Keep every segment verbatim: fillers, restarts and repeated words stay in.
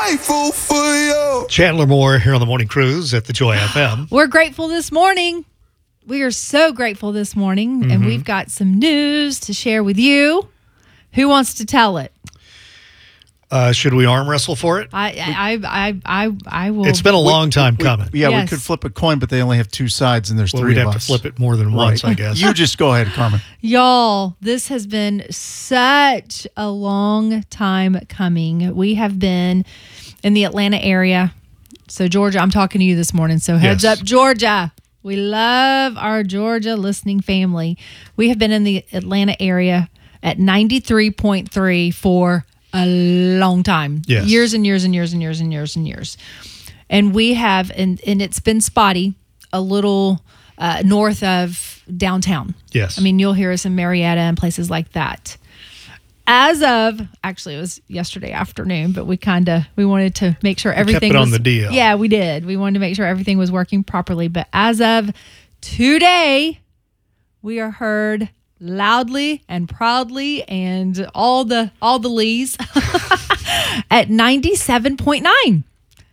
grateful for you. Chandler Moore here on the Morning Cruise at the Joy F M. We're grateful this morning. We are so grateful this morning, mm-hmm. and we've got some news to share with you. Who wants to tell it? Uh, should we arm wrestle for it? I, I, I, I, I will. It's been a long we, time we, coming. Yeah, yes. we could flip a coin, but they only have two sides, and there's well, three we'd of have us. to flip it more than right. once, I guess. You just go ahead, Carmen. Y'all, this has been such a long time coming. We have been in the Atlanta area. So, Georgia, I'm talking to you this morning. So, heads yes. up, Georgia. We love our Georgia listening family. We have been in the Atlanta area at ninety-three point three for a long time. Yes. Years and years and years and years and years and years. And we have, and, and it's been spotty a little uh, north of downtown. Yes. I mean, you'll hear us in Marietta and places like that. As of, actually, it was yesterday afternoon, but we kind of, we wanted to make sure everything kept it was, on the D L. Yeah, we did. We wanted to make sure everything was working properly. But as of today, we are heard loudly and proudly and all the all the lees at ninety-seven point nine.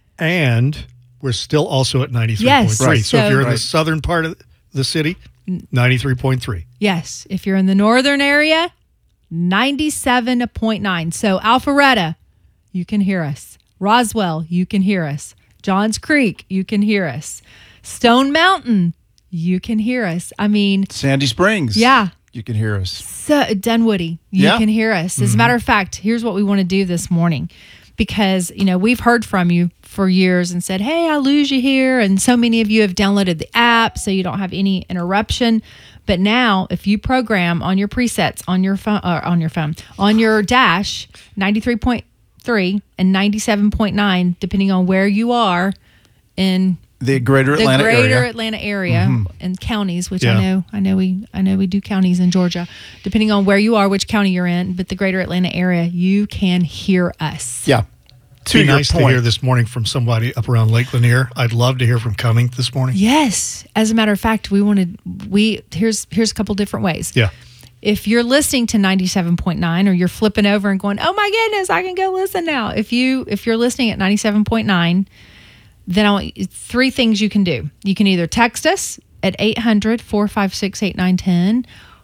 And we're still also at ninety-three point three. Yes, Right. So, so- if you're in Right. the southern part of the city, ninety-three point three. Yes, if you're in the northern area, ninety-seven point nine. So Alpharetta, you can hear us. Roswell, you can hear us. Johns Creek, you can hear us. Stone Mountain, you can hear us. I mean, Sandy Springs. yeah. You can hear us. So, Dunwoody, you Yeah. can hear us. As a matter of fact, here's what we want to do this morning. Because, you know, we've heard from you for years and said, hey, I lose you here. And so many of you have downloaded the app so you don't have any interruption. But now, if you program on your presets, on your phone, or on your phone, on your dash, ninety-three point three and ninety-seven point nine, depending on where you are in The greater the Atlanta greater area. Atlanta area Mm-hmm. and counties, which Yeah. I know, I know we, I know we do counties in Georgia, depending on where you are, which county you're in. But the greater Atlanta area, you can hear us. Yeah. To Be your nice point. to hear this morning from somebody up around Lake Lanier. I'd love to hear from Cumming this morning. Yes, as a matter of fact, we wanted we here's here's a couple different ways. Yeah. If you're listening to ninety-seven point nine, or you're flipping over and going, "Oh my goodness, I can go listen now." If you if you're listening at ninety-seven point nine, then I want three things you can do. You can either text us at eight hundred, four five six, eight nine one zero,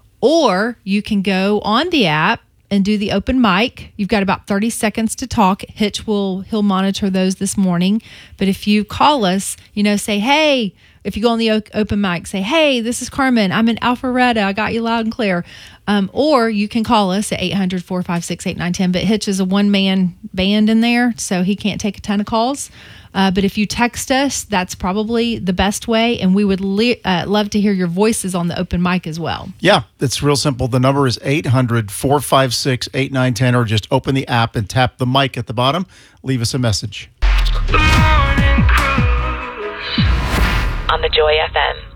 or you can go on the app and do the open mic. You've got about thirty seconds to talk. Hitch will, he'll monitor those this morning. But if you call us, you know, say, hey, if you go on the o- open mic, say, hey, this is Carmen. I'm in Alpharetta. I got you loud and clear. Um, or you can call us at eight hundred, four five six, eight nine one zero. But Hitch is a one-man band in there, so he can't take a ton of calls. Uh, but if you text us, that's probably the best way. And we would le- uh, love to hear your voices on the open mic as well. Yeah, it's real simple. The number is eight hundred, four five six, eight nine one zero, or just open the app and tap the mic at the bottom. Leave us a message. The Morning Cruise on the Joy F M.